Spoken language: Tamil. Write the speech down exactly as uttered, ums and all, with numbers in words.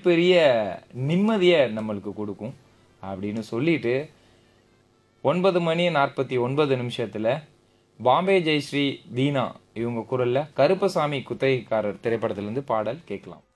மிகப்பெரிய நிம்மதியை நம்மளுக்கு கொடுக்கும் அப்படின்னு சொல்லிட்டு ஒன்பது மணி நாற்பத்தி ஒன்பது நிமிஷத்தில் பாம்பே ஜெயஸ்ரீ தீனா இவங்க குரலில் கருப்பசாமி குத்தகைக்காரர் திரைப்படத்திலிருந்து பாடல் கேட்கலாம்.